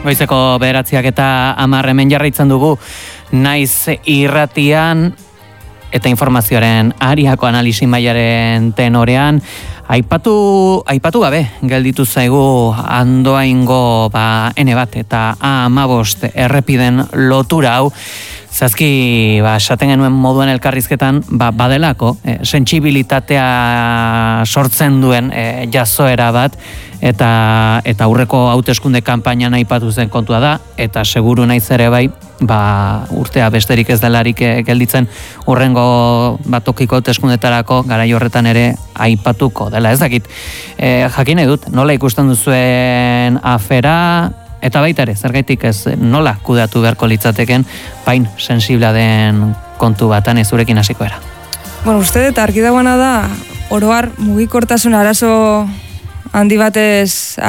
Goizeko 9:10 hemen jarraitzen dugu naiz irratian eta informazioaren ariako analisi mailaren tenorean. Aipatu gabe gelditu zaigu Andoaingo N bat eta A15 errepiden lotura hau. Zazki, esaten genuen moduen elkarrizketan, badelako, sentsibilitatea sortzen duen jazoera bat, eta aurreko hauteskunde kanpainan aipatu zen kontua da, eta seguru naiz ere bai, urtea besterik ez delarik gelditzen urrengo tokiko hauteskundetarako garai horretan ere aipatuko dela. Ez dakit, jakin edut, nola ikusten duzuen afera, eta baita ere, zergaitik ez nola kudeatu beharko litzateken, bain sensiblea den kontu batan ez zurekin hasiko era. Bueno, uste eta argi dagoena da, oroar mugikortasun arazo handi batez